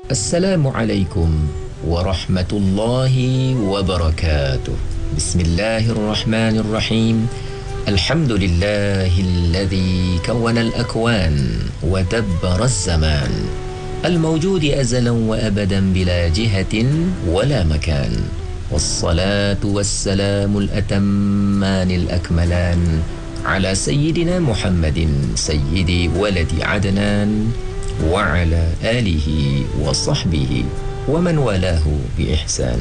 Assalamualaikum warahmatullahi wabarakatuh. Bismillahirrahmanirrahim. Alhamdulillahilladzi kawwana al-akwan wa dabbara az-zaman al-mawjud azalan wa abadan bila jihatin wala makan. Wassalatu wassalamu al-atamman al-akmalan ala sayyidina Muhammadin sayyidi waladi Adnan wa ala alihi wa sahbihi wa man walahu bi ihsan.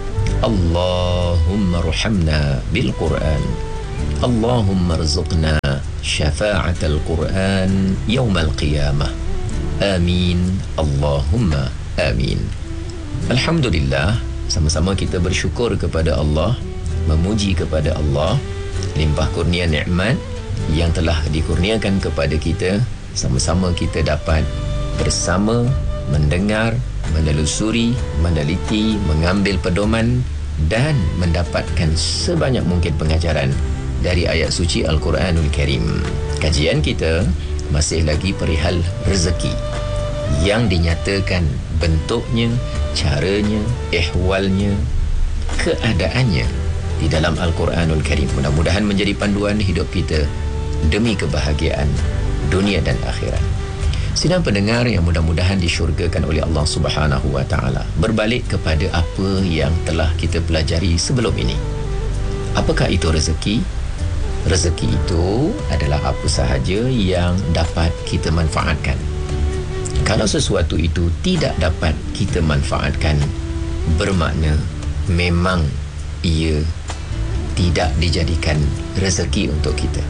Allahumma arhamna bil Qur'an. Allahumma arzuqna syafa'atal Qur'an yaumal qiyamah. Amin. Allahumma amin. Alhamdulillah, sama-sama kita bersyukur kepada Allah, memuji kepada Allah limpah kurnia nikmat yang telah dikurniakan kepada kita. Sama-sama kita dapat bersama mendengar, menelusuri, meneliti, mengambil pedoman dan mendapatkan sebanyak mungkin pengajaran dari ayat suci Al-Quranul Karim. Kajian kita masih lagi perihal rezeki yang dinyatakan bentuknya, caranya, ihwalnya, keadaannya di dalam Al-Quranul Karim. Mudah-mudahan menjadi panduan hidup kita demi kebahagiaan dunia dan akhirat. Sidang pendengar yang mudah-mudahan disyurgakan oleh Allah Subhanahu wa taala. Berbalik kepada apa yang telah kita pelajari sebelum ini. Apakah itu rezeki? Rezeki itu adalah apa sahaja yang dapat kita manfaatkan. Kalau sesuatu itu tidak dapat kita manfaatkan, bermakna memang ia tidak dijadikan rezeki untuk kita.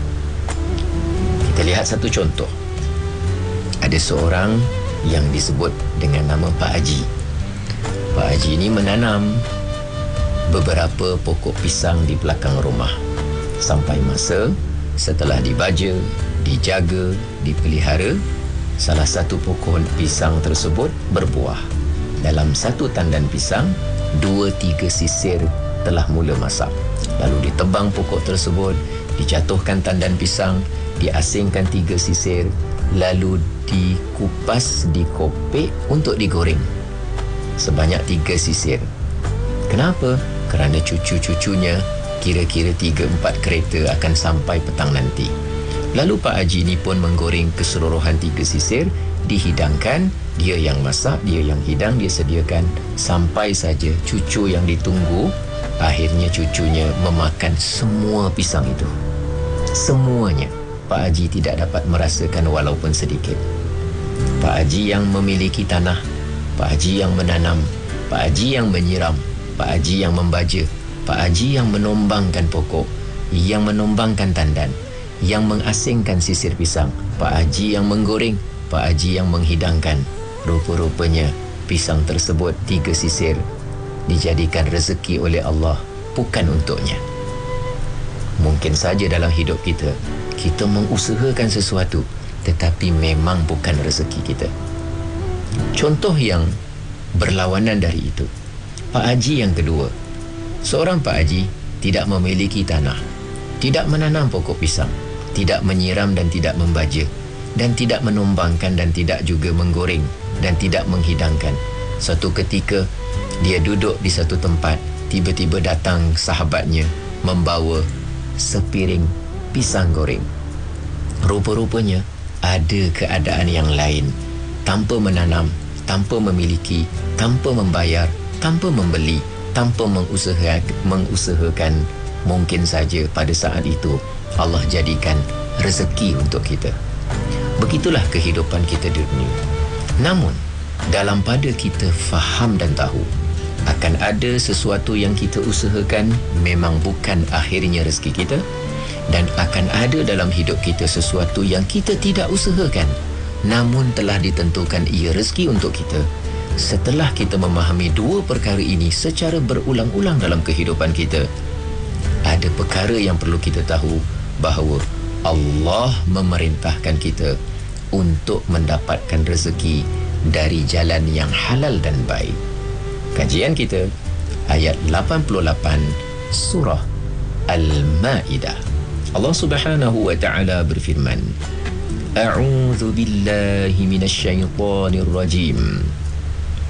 Kita lihat satu contoh. Ada seorang yang disebut dengan nama Pak Haji. Pak Haji ini menanam beberapa pokok pisang di belakang rumah. Sampai masa setelah dibaja, dijaga, dipelihara, salah satu pokok pisang tersebut berbuah. Dalam satu tandan pisang, 2-3 sisir telah mula masak. Lalu ditebang pokok tersebut, dijatuhkan tandan pisang, diasingkan 3 sisir, lalu dikupas, dikopek untuk digoreng sebanyak 3 sisir. Kenapa? Kerana cucu-cucunya kira-kira 3-4 kereta akan sampai petang nanti. Lalu Pak Haji ini pun menggoreng keseluruhan 3 sisir, dihidangkan, dia yang masak, dia yang hidang, dia sediakan, sampai saja cucu yang ditunggu akhirnya cucunya memakan semua pisang itu. Semuanya. Pak Haji tidak dapat merasakan walaupun sedikit. Pak Haji yang memiliki tanah, Pak Haji yang menanam, Pak Haji yang menyiram, Pak Haji yang membaja, Pak Haji yang menombangkan pokok, yang menombangkan tandan, yang mengasingkan sisir pisang, Pak Haji yang menggoreng, Pak Haji yang menghidangkan. Rupa-rupanya pisang tersebut 3 sisir dijadikan rezeki oleh Allah, bukan untuknya. Mungkin saja dalam hidup kita mengusahakan sesuatu tetapi memang bukan rezeki kita. Contoh yang berlawanan dari itu, Pak Haji yang kedua. Seorang Pak Haji tidak memiliki tanah, tidak menanam pokok pisang, tidak menyiram dan tidak membaja, dan tidak menombangkan dan tidak juga menggoreng dan tidak menghidangkan. Suatu ketika dia duduk di satu tempat, tiba-tiba datang sahabatnya membawa sepiring pisang goreng. Rupa-rupanya ada keadaan yang lain. Tanpa menanam, tanpa memiliki, tanpa membayar, tanpa membeli, tanpa mengusahakan, mungkin saja pada saat itu Allah jadikan rezeki untuk kita. Begitulah kehidupan kita di dunia. Namun dalam pada kita faham dan tahu akan ada sesuatu yang kita usahakan memang bukan akhirnya rezeki kita, dan akan ada dalam hidup kita sesuatu yang kita tidak usahakan namun telah ditentukan ia rezeki untuk kita. Setelah kita memahami dua perkara ini secara berulang-ulang dalam kehidupan kita, ada perkara yang perlu kita tahu, bahawa Allah memerintahkan kita untuk mendapatkan rezeki dari jalan yang halal dan baik. Kajian kita ayat 88 surah Al-Ma'idah. Allah Subhanahu wa ta'ala berfirman, A'udzu billahi minasyaitonir rajim.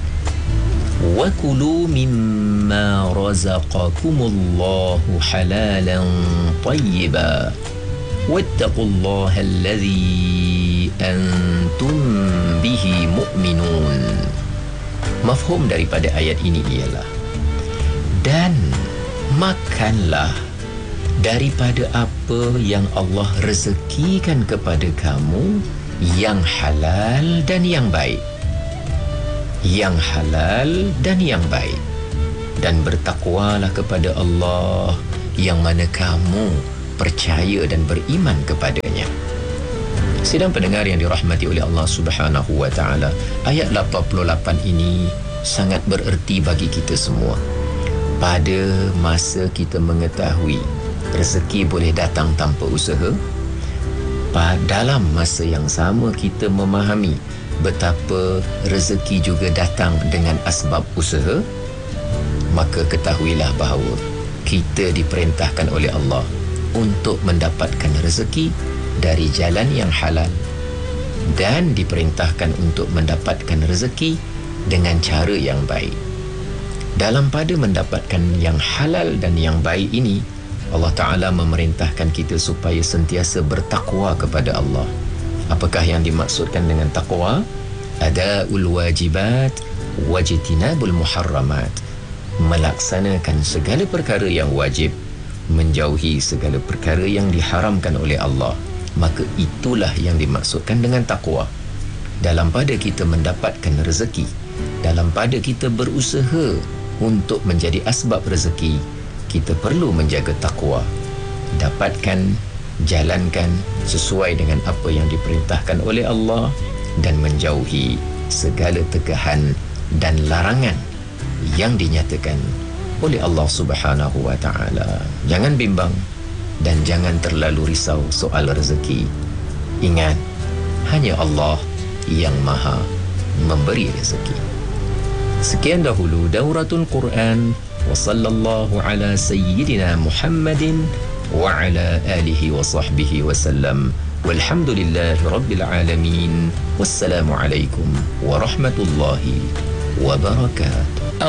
wa kulu mimma razaqakumullahu halalan tayyiba wattaqullaha alladhi antum bihi mu'minun. Mafhum daripada ayat ini ialah, dan makanlah daripada apa yang Allah rezekikan kepada kamu yang halal dan yang baik. Yang halal dan yang baik. Dan bertakwalah kepada Allah yang mana kamu percaya dan beriman kepadanya. Sidang pendengar yang dirahmati oleh Allah Subhanahu wa taala, ayat 88 ini sangat bererti bagi kita semua. Pada masa kita mengetahui rezeki boleh datang tanpa usaha, dalam masa yang sama kita memahami betapa rezeki juga datang dengan asbab usaha, maka ketahuilah bahawa kita diperintahkan oleh Allah untuk mendapatkan rezeki dari jalan yang halal dan diperintahkan untuk mendapatkan rezeki dengan cara yang baik. Dalam pada mendapatkan yang halal dan yang baik ini, Allah Ta'ala memerintahkan kita supaya sentiasa bertakwa kepada Allah. Apakah yang dimaksudkan dengan takwa? Ada'ul wajibat wajtinabul muharramat. Melaksanakan segala perkara yang wajib, menjauhi segala perkara yang diharamkan oleh Allah. Maka itulah yang dimaksudkan dengan takwa. Dalam pada kita mendapatkan rezeki, dalam pada kita berusaha untuk menjadi asbab rezeki, kita perlu menjaga takwa. Dapatkan, jalankan sesuai dengan apa yang diperintahkan oleh Allah dan menjauhi segala tegahan dan larangan yang dinyatakan oleh Allah Subhanahu wa taala. Jangan bimbang dan jangan terlalu risau soal rezeki. Ingat, hanya Allah yang maha memberi rezeki. Sekian dahulu Dauratul Quran, wa sallallahu ala sayyidina Muhammadin wa ala alihi wa sahbihi wa sallam. Walhamdulillahi rabbil alamin. Wassalamu alaikum warahmatullahi wabarakatuh.